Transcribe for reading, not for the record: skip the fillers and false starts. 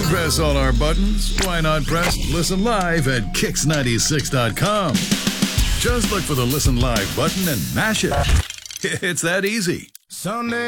press all our buttons? Why not press Listen Live at Kix96.com? Just look for the Listen Live button and mash it. It's that easy. Sunday